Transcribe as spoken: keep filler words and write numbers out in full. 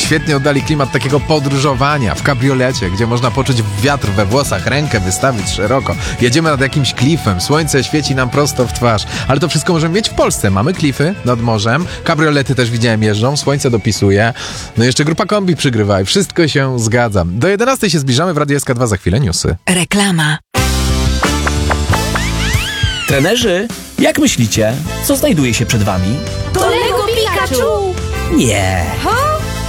Świetnie oddali klimat takiego podróżowania w kabriolecie, gdzie można poczuć wiatr we włosach, rękę wystawić szeroko. Jedziemy nad jakimś klifem, słońce świeci nam prosto w twarz. Ale to wszystko możemy mieć w Polsce. Mamy klify nad morzem, kabriolety też widziałem jeżdżą, słońce dopisuje. No jeszcze grupa kombi przygrywa i wszystko się zgadza. Do jedenastej się zbliżamy w Radiu S K dwa, za chwilę newsy. Reklama. Trenerzy, jak myślicie, co znajduje się przed wami? To Lego Pikachu! Nie. Ha!